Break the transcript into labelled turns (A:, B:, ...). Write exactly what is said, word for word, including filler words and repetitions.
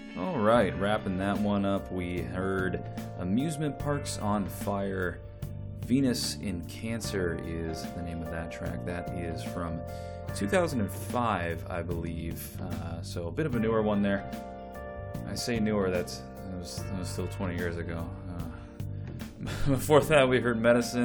A: Alright, wrapping that one up, we heard Amusement Parks on Fire. Venus in Cancer is the name of that track. That is from two thousand five, I believe. Uh, so a bit of a newer one there. I say newer, that's that was, that was still twenty years ago. Uh, before that, we heard Medicine.